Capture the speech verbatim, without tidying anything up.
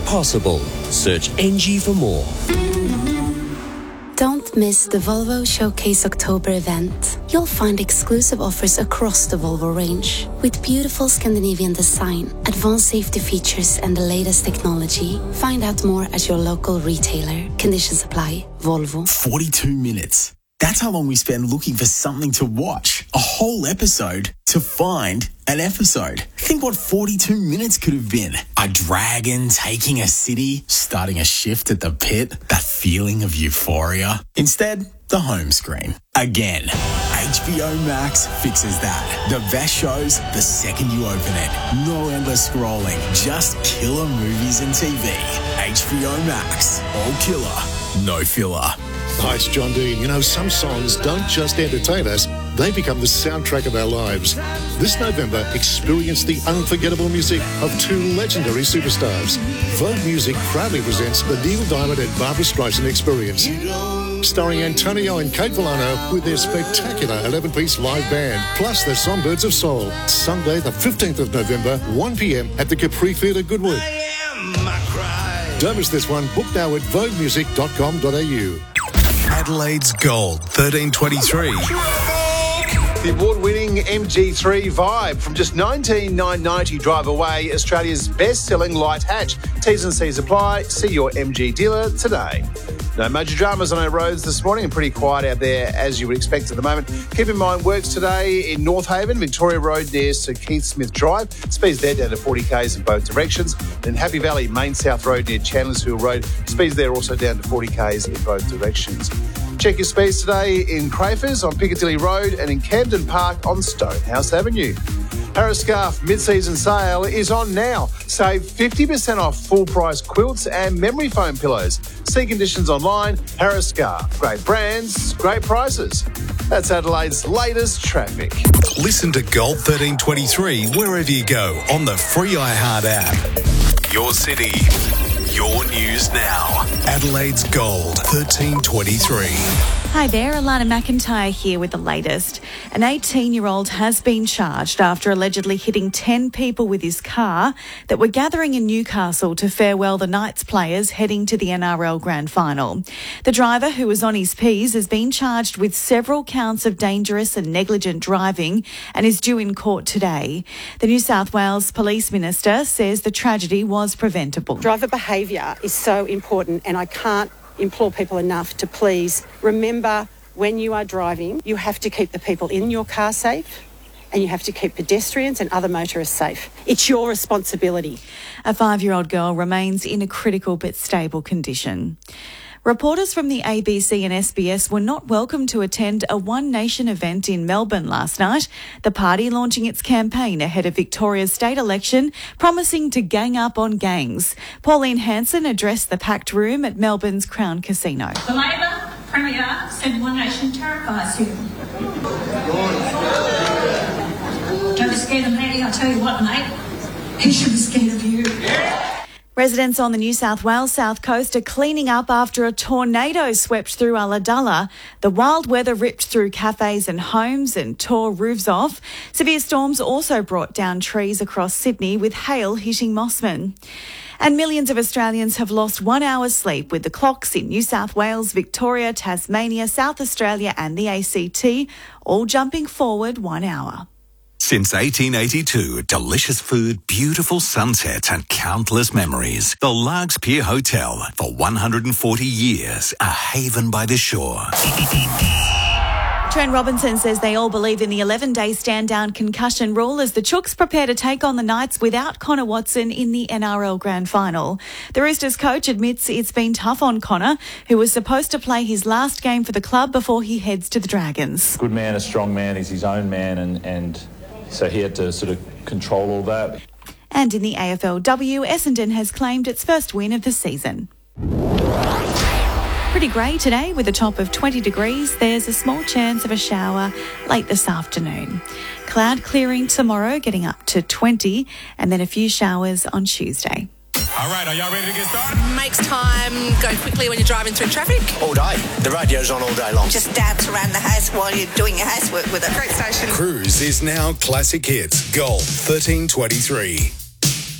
possible. Search N G for more. Don't miss the Volvo Showcase October event. You'll find exclusive offers across the Volvo range. With beautiful Scandinavian design, advanced safety features and the latest technology. Find out more at your local retailer. Conditions apply. Volvo. forty-two minutes. That's how long we spend looking for something to watch. A whole episode to find an episode. Think what forty-two minutes could have been. A dragon taking a city, starting a shift at the pit, that feeling of euphoria. Instead, the home screen. Again. H B O Max fixes that. The best shows the second you open it. No endless scrolling, just killer movies and T V. H B O Max. All killer, no filler. Hi, it's John Dean. You know, some songs don't just entertain us, they become the soundtrack of our lives. This November, experience the unforgettable music of two legendary superstars. Vogue Music proudly presents the Neil Diamond and Barbra Streisand Experience, starring Antonio and Kate Villano with their spectacular eleven-piece live band, plus the Songbirds of Soul. Sunday, the fifteenth of November, one p.m. at the Capri Theatre, Goodwood. Don't miss this one. Book now at vogue music dot com dot a u. Adelaide's Gold, thirteen twenty-three. The award-winning M G three Vibe from just nineteen thousand nine hundred ninety drive away, Australia's best-selling light hatch. T's and C's apply. See your M G dealer today. No major dramas on our roads this morning and pretty quiet out there as you would expect at the moment. Keep in mind, works today in North Haven, Victoria Road near Sir Keith Smith Drive. Speeds there down to forty k's in both directions. Then Happy Valley, Main South Road near Chandler's Hill Road. Speeds there also down to forty k's in both directions. Check your speeds today in Crafers on Piccadilly Road and in Camden Park on Stonehouse Avenue. Harris Scarf mid-season sale is on now. Save fifty percent off full-price quilts and memory foam pillows. See conditions online. Harris Scarf. Great brands, great prices. That's Adelaide's latest traffic. Listen to Gold thirteen twenty-three wherever you go on the free iHeart app. Your city, your news now. Adelaide's Gold thirteen twenty-three. Hi there, Alana McIntyre here with the latest. An eighteen-year-old has been charged after allegedly hitting ten people with his car that were gathering in Newcastle to farewell the Knights players heading to the N R L Grand Final. The driver, who was on his P's, has been charged with several counts of dangerous and negligent driving and is due in court today. The New South Wales Police Minister says the tragedy was preventable. Driver behaviour is so important, and I can't implore people enough to please remember, when you are driving, you have to keep the people in your car safe and you have to keep pedestrians and other motorists safe. It's your responsibility. A five-year-old girl remains in a critical but stable condition. Reporters from the A B C and S B S were not welcome to attend a One Nation event in Melbourne last night, the party launching its campaign ahead of Victoria's state election, promising to gang up on gangs. Pauline Hanson addressed the packed room at Melbourne's Crown Casino. The Labor Premier said One Nation terrifies him. Don't be scared of me, I tell you what, mate, he should be scared of you. Residents on the New South Wales south coast are cleaning up after a tornado swept through Ulladulla. The wild weather ripped through cafes and homes and tore roofs off. Severe storms also brought down trees across Sydney, with hail hitting Mossman. And millions of Australians have lost one hour's sleep, with the clocks in New South Wales, Victoria, Tasmania, South Australia and the A C T all jumping forward one hour. Since eighteen eighty-two, delicious food, beautiful sunsets and countless memories. The Largs Pier Hotel, for one hundred forty years, a haven by the shore. Trent Robinson says they all believe in the eleven-day stand-down concussion rule as the Chooks prepare to take on the Knights without Connor Watson in the N R L Grand Final. The Roosters coach admits it's been tough on Connor, who was supposed to play his last game for the club before he heads to the Dragons. Good man, a strong man, he's his own man, and, and so he had to sort of control all that. And in the A F L W, Essendon has claimed its first win of the season. Pretty grey today with a top of twenty degrees. There's a small chance of a shower late this afternoon. Cloud clearing tomorrow, getting up to twenty, and then a few showers on Tuesday. All right, are y'all ready to get started? Makes time go quickly when you're driving through traffic. All day. The radio's on all day long. Just dance around the house while you're doing your housework with a great station. Cruise is now Classic Hits Gold thirteen twenty-three.